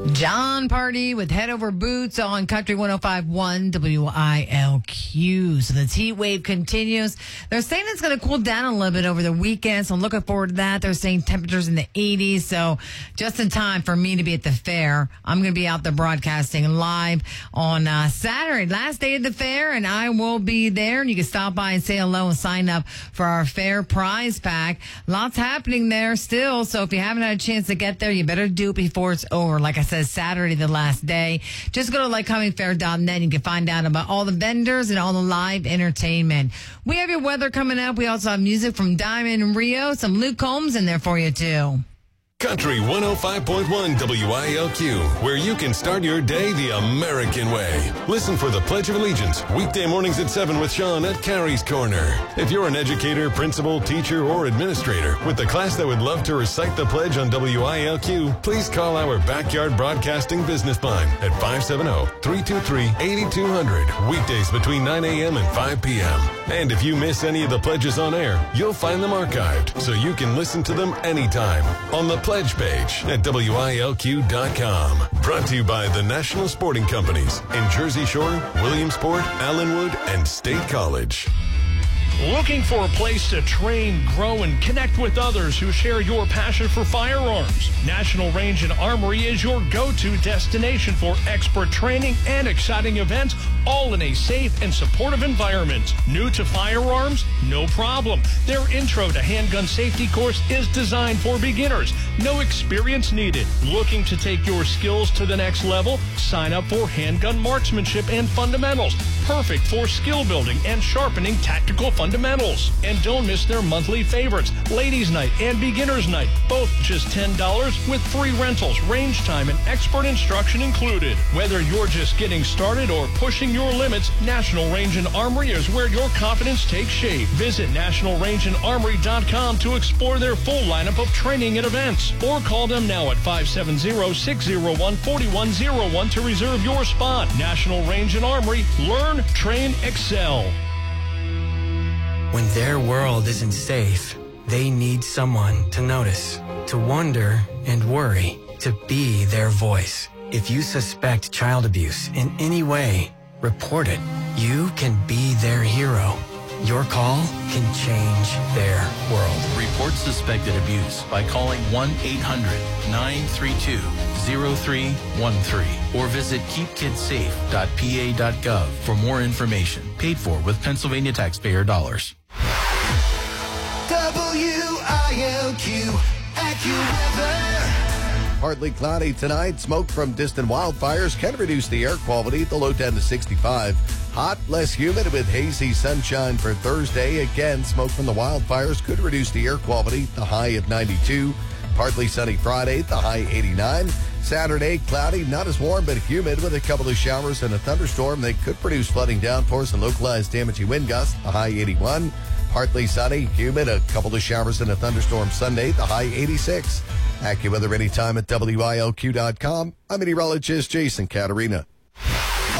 John Party with Head Over Boots on Country 105.1 WILQ. So the heat wave continues. They're saying it's going to cool down a little bit over the weekend, so I'm looking forward to that. They're saying temperatures in the 80s, so just in time for me to be at the fair. I'm going to be out there broadcasting live on Saturday, last day of the fair, and I will be there. And you can stop by and say hello and sign up for our fair prize pack. Lots happening there still, so if you haven't had a chance to get there, you better do it before it's over. Like I said, Saturday, the last day. Just go to LakeCummingFair.net. You can find out about all the vendors and all the live entertainment. We have your weather coming up. We also have music from Diamond Rio, some Luke Combs in there for you, too. Country 105.1 WILQ, where you can start your day the American way. Listen for the Pledge of Allegiance, weekday mornings at 7 with Sean at Carrie's Corner. If you're an educator, principal, teacher, or administrator with a class that would love to recite the pledge on WILQ, please call our Backyard Broadcasting business line at 570-323-8200, weekdays between 9 a.m. and 5 p.m. And if you miss any of the pledges on air, you'll find them archived so you can listen to them anytime on the pledge page at WILQ.com. Brought to you by the National Sporting Companies in Jersey Shore, Williamsport, Allenwood, and State College. Looking for a place to train, grow, and connect with others who share your passion for firearms? National Range and Armory is your go-to destination for expert training and exciting events, all in a safe and supportive environment. New to firearms? No problem. Their Intro to Handgun Safety course is designed for beginners. No experience needed. Looking to take your skills to the next level? Sign up for Handgun Marksmanship and Fundamentals. Perfect for skill building and sharpening tactical fundamentals. And don't miss their monthly favorites, Ladies Night and Beginners Night, both just $10 with free rentals, range time, and expert instruction included. Whether you're just getting started or pushing your limits, National Range and Armory is where your confidence takes shape. Visit nationalrangeandarmory.com to explore their full lineup of training and events, or call them now at 570-601-4101 to reserve your spot. National Range and Armory. Learn, train, excel. When their world isn't safe, they need someone to notice, to wonder and worry, to be their voice. If you suspect child abuse in any way, report it. You can be their hero. Your call can change their world. Report suspected abuse by calling 1-800-932-0313 or visit keepkidssafe.pa.gov for more information. Paid for with Pennsylvania taxpayer dollars. WILQ AccuWeather. Partly cloudy tonight. Smoke from distant wildfires can reduce the air quality. The low down to 65. Hot, less humid with hazy sunshine for Thursday. Again, smoke from the wildfires could reduce the air quality. The high of 92. Partly sunny Friday. The high 89. Saturday, cloudy, not as warm, but humid with a couple of showers and a thunderstorm. They could produce flooding downpours and localized damaging wind gusts. The high 81. Partly sunny, humid, a couple of showers and a thunderstorm Sunday. The high 86. AccuWeather anytime at WILQ.com. I'm meteorologist Jason Caterina.